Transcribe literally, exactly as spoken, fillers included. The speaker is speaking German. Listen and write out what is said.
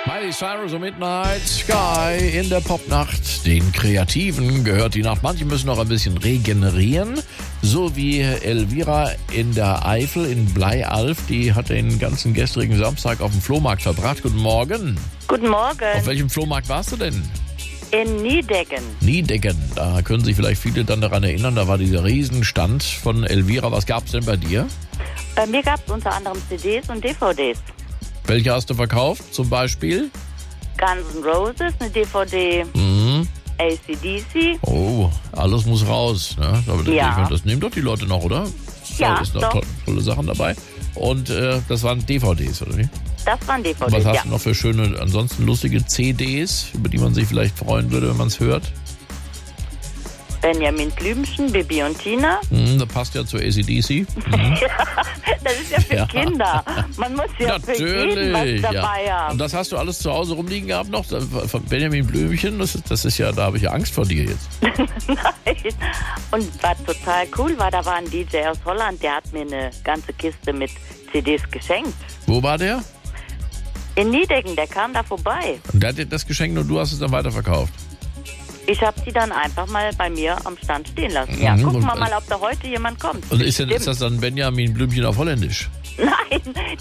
Miley Cyrus und Midnight Sky in der Popnacht. Den Kreativen gehört die Nacht. Manche müssen noch ein bisschen regenerieren. So wie Elvira in der Eifel in Bleialf. Die hat den ganzen gestrigen Samstag auf dem Flohmarkt verbracht. Guten Morgen. Guten Morgen. Auf welchem Flohmarkt warst du denn? In Niedecken. Niedecken. Da können sich vielleicht viele dann daran erinnern. Da war dieser Riesenstand von Elvira. Was gab's denn bei dir? Bei mir gab es unter anderem C Ds und D V Ds. Welche hast du verkauft zum Beispiel? Guns N' Roses, eine D V D, Mhm. A C D C. Oh, alles muss raus. Ne? Aber das, Ja. ich, das nehmen doch die Leute noch, oder? Ja, Da ist noch doch. to- tolle Sachen dabei. Und äh, das waren D V Ds, oder wie? Das waren D V Was Ds, hast ja. du noch für schöne, ansonsten lustige C Ds, über die man sich vielleicht freuen würde, wenn man es hört? Benjamin Blümchen, Bibi und Tina. Hm, das passt ja zu A C D C. Mhm. Das ist ja für Ja. Kinder. Man muss ja für jeden was Natürlich, dabei ja. Und haben. das hast du alles zu Hause rumliegen gehabt noch? Von Benjamin Blümchen, das ist, das ist ja, da habe ich ja Angst vor dir jetzt. Nein. Und was total cool war, da war ein D J aus Holland, der hat mir eine ganze Kiste mit C Ds geschenkt. Wo war der? In Niedecken, der kam da vorbei. Und der hat dir das geschenkt und du hast es dann weiterverkauft. Ich habe sie dann einfach mal bei mir am Stand stehen lassen. Ja, Mhm. gucken wir Und- mal, ob da heute jemand kommt. Und ist, denn, Stimmt. ist das dann Benjamin Blümchen auf Holländisch? Nein,